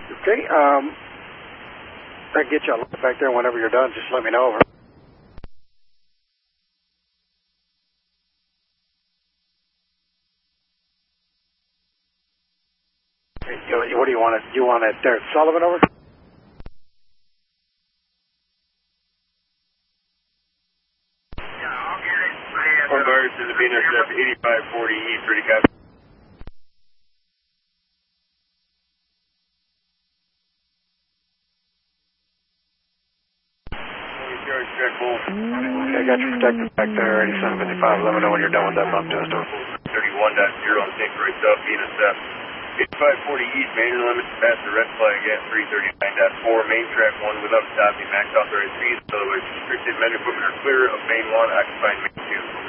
Okay, I can get you a light back there whenever you're done. Just let me know. Over. What do you want? You want it there? Sullivan over? Yeah, I'll get it. Fort Myers to the BNSF 8540 East, ready to copy. Okay, I got your protective back there, 8755. Let me know when you're done with that bump test. 31.0 on St. Croix South, BNSF 8540 East, main limits past the red flag at 339.4, main track 1 without stopping, max authorized speed, otherwise restricted. Men equipment are clear of main 1, occupying main 2.